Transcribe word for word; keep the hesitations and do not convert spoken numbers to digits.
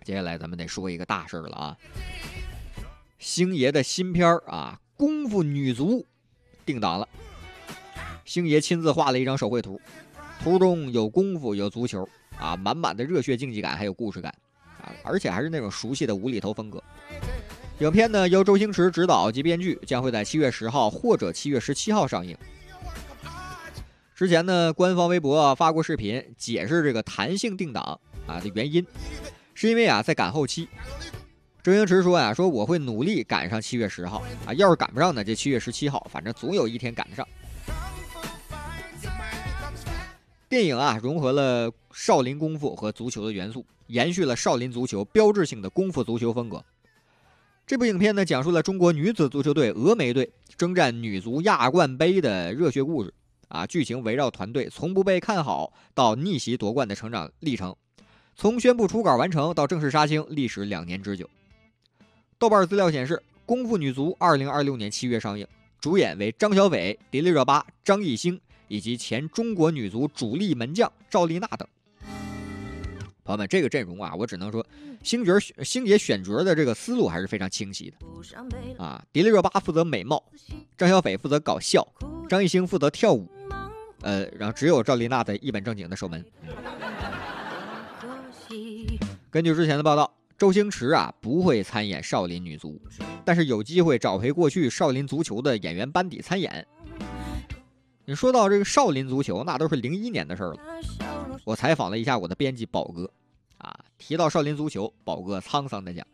接下来咱们得说一个大事了啊，星爷的新片啊《功夫女足》定档了。星爷亲自画了一张手绘图，图中有功夫有足球啊，满满的热血竞技感还有故事感啊，而且还是那种熟悉的无厘头风格。影片呢由周星驰执导及编剧，将会在七月十号或者七月十七号上映。之前呢，官方微博发过视频解释这个弹性定档啊的原因，是因为啊在赶后期。周星驰说呀、啊，说我会努力赶上七月十号啊，要是赶不上呢，就七月十七号，反正总有一天赶得上。电影啊融合了少林功夫和足球的元素，延续了少林足球标志性的功夫足球风格。这部影片呢，讲述了中国女子足球队峨眉队征战女足亚冠杯的热血故事啊，剧情围绕团队从不被看好到逆袭夺冠的成长历程，从宣布初稿完成到正式杀青，历时两年之久。豆瓣资料显示，《功夫女足》二零二六年七月上映，主演为张小斐、迪丽热巴、张艺兴以及前中国女足主力门将赵丽娜等。朋友们，这个阵容啊，我只能说，星角星爷选角的这个思路还是非常清晰的啊。迪丽热巴负责美貌，张小斐负责搞笑，张艺兴负责跳舞，呃，然后只有赵丽娜在一本正经的守门。根据之前的报道，周星驰啊不会参演少林女足，但是有机会找回过去少林足球的演员班底参演。你说到这个少林足球，那都是零一年的事儿了。我采访了一下我的编辑宝哥，啊，提到少林足球，宝哥沧桑的讲，